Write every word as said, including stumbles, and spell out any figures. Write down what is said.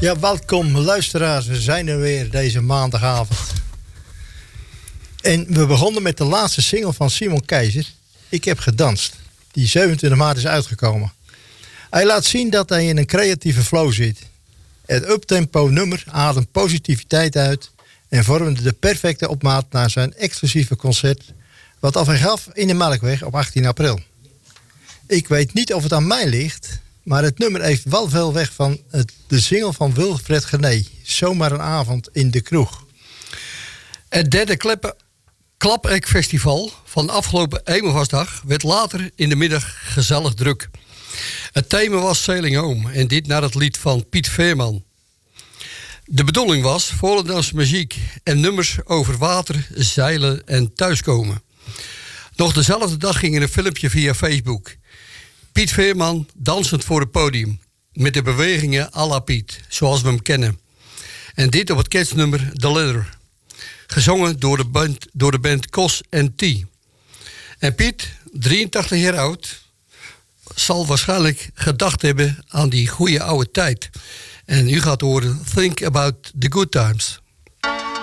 Ja, welkom luisteraars. We zijn er weer deze maandagavond. En we begonnen met de laatste single van Simon Keizer. Ik heb gedanst. Die zevenentwintig maart is uitgekomen. Hij laat zien dat hij in een creatieve flow zit. Het uptempo nummer ademt positiviteit uit en vormde de perfecte opmaat naar zijn exclusieve concert, wat af en gaf in de Melkweg op achttien april. Ik weet niet of het aan mij ligt, maar het nummer heeft wel veel weg van het, de single van Wilfred Gené. Zomaar een avond in de kroeg. Het derde kleppen, Klaprekfestival van afgelopen Hemelvaartsdag werd later in de middag gezellig druk. Het thema was Sailing Home en dit naar het lied van Piet Veerman. De bedoeling was Volendamse muziek en nummers over water, zeilen en thuiskomen. Nog dezelfde dag ging er een filmpje via Facebook. Piet Veerman dansend voor het podium. Met de bewegingen à la Piet, zoals we hem kennen. En dit op het kerstnummer The Leather. Gezongen door de band, door de band Cos en T. En Piet, drieëntachtig jaar oud, zal waarschijnlijk gedacht hebben aan die goede oude tijd. En u gaat horen Think About the Good Times.